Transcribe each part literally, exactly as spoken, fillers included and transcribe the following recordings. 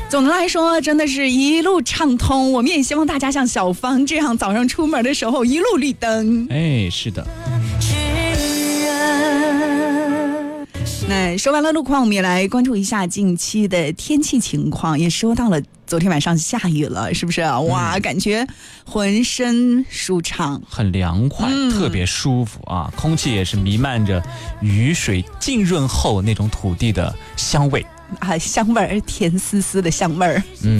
总的来说，真的是一路畅通。我们也希望大家像小芳这样，早上出门的时候一路绿灯。 哎，是的。 那说完了路况，我们也来关注一下近期的天气情况。也说到了昨天晚上下雨了，是不是？哇，嗯、感觉浑身舒畅， 很凉快、嗯，特别舒服啊！空气也是弥漫着雨水浸润后那种土地的香味啊，香味儿，甜丝丝的香味儿。嗯。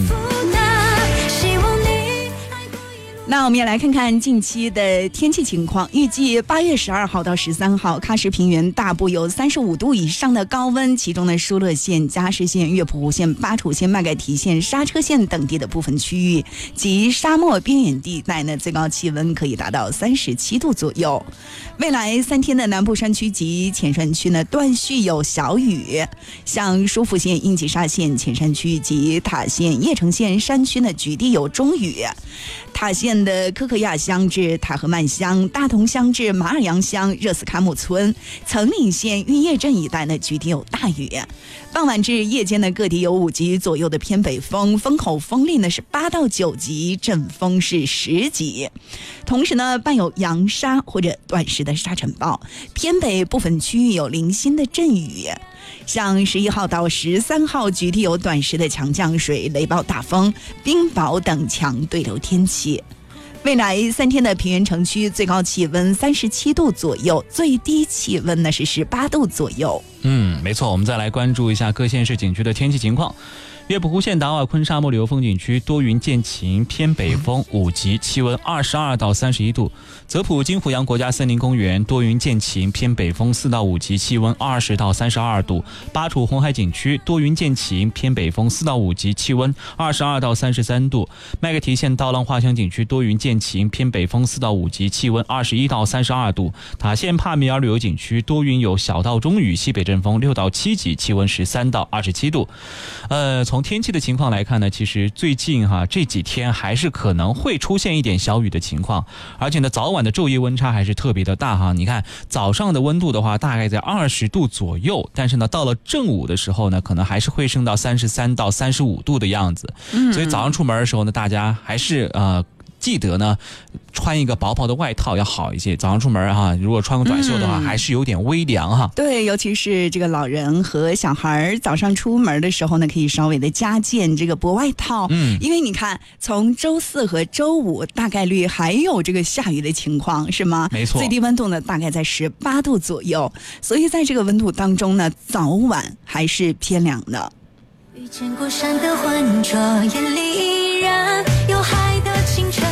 那我们也来看看近期的天气情况。预计八月十二号到十三号，喀什平原大部有三十五度以上的高温，其中的疏勒县、加什县、月浦湖县、巴楚县、麦盖提县、刹车县等地的部分区域及沙漠边远地带呢，最高气温可以达到三十七度左右。未来三天的南部山区及浅山区呢，断续有小雨，像舒服县、英吉沙县浅山区及塔县、叶城县山区呢，局地有中雨。塔县的科克亚乡至塔赫曼乡、大同乡至马尔洋乡、热斯卡姆村、层岭县玉叶镇一带呢，局地有大雨。傍晚至夜间呢，各地有五级左右的偏北风，风口风力呢是八到九级，阵风是十级。同时呢，伴有扬沙或者短时的沙尘暴，偏北部分区域有零星的阵雨。像十一号到十三号，局地有短时的强降水、雷暴大风、冰雹等强对流天气。未来三天的平原城区最高气温三十七度左右，最低气温呢是十八度左右。 嗯，没错。我们再来关注一下各县市景区的天气情况。月浦湖县达瓦昆沙漠旅游风景区多云见晴，偏北风五级，气温二十二到三十一度。泽普金虎阳国家森林公园多云见晴，偏北风四到五级，气温二十到三十二度。巴楚红海景区多云见晴，偏北风四到五级，气温二十二到三十三度。麦盖提县道浪画乡景区多云见晴，偏北风四到五级，气温二十一到三十二度。塔县帕米尔旅游景区多云有小到中雨，西北阵风六到七级，气温十三到二十七度。呃，从天气的情况来看呢，其实最近哈这几天还是可能会出现一点小雨的情况，而且呢早晚的昼夜温差还是特别的大哈。你看早上的温度的话大概在二十度左右，但是呢到了正午的时候呢，可能还是会升到三十三到三十五度的样子。嗯，所以早上出门的时候呢，大家还是呃记得呢穿一个薄薄的外套要好一些。早上出门哈，如果穿个短袖的话，嗯、还是有点微凉哈。 对，尤其是这个老人和小孩早上出门的时候呢，可以稍微的加件这个薄外套。嗯，因为你看，从周四和周五大概率还有这个下雨的情况，是吗？ 没错。 最低温度呢大概在十八度左右，所以在这个温度当中呢，早晚还是偏凉的。遇见过山的浑浊，眼里依然有海的清澈。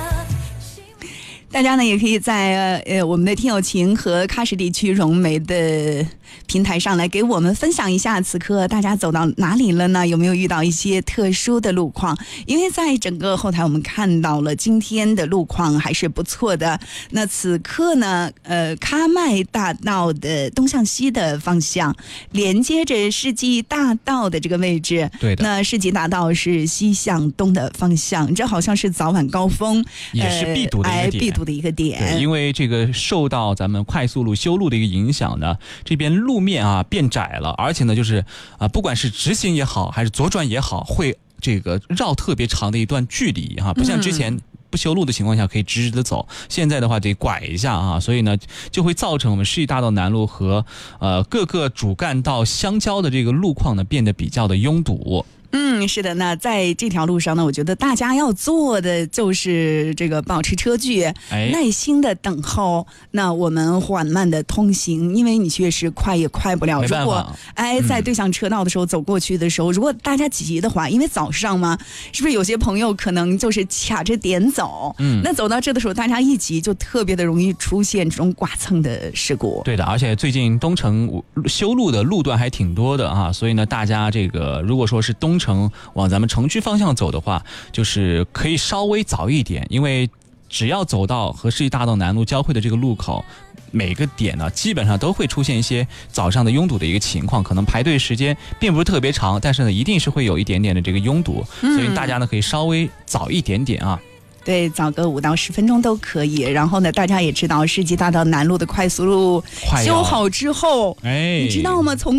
大家呢也可以在呃我们的听友群和喀什地区融媒的平台上来给我们分享一下，此刻大家走到哪里了呢？有没有遇到一些特殊的路况？因为在整个后台我们看到了今天的路况还是不错的。那此刻呢，呃，喀麦大道的东向西的方向，连接着世纪大道的这个位置。 对的。 那世纪大道是西向东的方向，这好像是早晚高峰， 也是必堵的一个点。 必堵的一个点。 对，因为这个受到咱们快速路修路的一个影响呢，这边路面啊变窄了，而且呢就是啊、呃，不管是直行也好，还是左转也好，会这个绕特别长的一段距离哈，不像之前不修路的情况下可以直直的走，现在的话得拐一下啊，所以呢就会造成我们世纪大道南路和呃各个主干道相交的这个路况呢变得比较的拥堵。 嗯，是的。那在这条路上呢，我觉得大家要做的就是这个保持车距，哎、耐心的等候。那我们缓慢的通行，因为你确实快也快不了。 如果哎在对向车道的时候、嗯、走过去的时候，如果大家急的话，因为早上嘛，是不是有些朋友可能就是卡着点走？嗯，那走到这的时候，大家一急就特别的容易出现这种剐蹭的事故。 对的，而且最近东城修路的路段还挺多的啊，所以呢，大家这个如果说是东城往咱们城区方向走的话，就是可以稍微早一点，因为只要走到和世纪大道南路交汇的这个路口，每个点呢基本上都会出现一些早上的拥堵的一个情况，可能排队时间并不是特别长，但是呢一定是会有一点点的这个拥堵，嗯、所以大家呢可以稍微早一点点啊。 对，早个五到十分钟都可以。然后呢，大家也知道世纪大道南路的快速路修好之后，哎，你知道吗？从